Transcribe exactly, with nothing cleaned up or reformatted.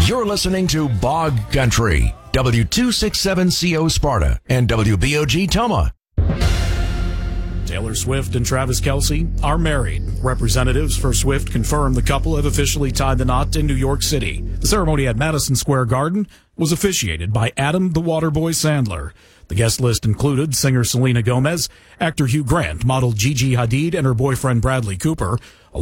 You're listening to Bog Country, W two sixty-seven C O Sparta and W B O G Toma. Taylor Swift and Travis Kelce are married. Representatives for Swift confirmed the couple have officially tied the knot in New York City. The ceremony at Madison Square Garden was officiated by Adam the Waterboy Sandler. The guest list included singer Selena Gomez, actor Hugh Grant, model Gigi Hadid and her boyfriend Bradley Cooper,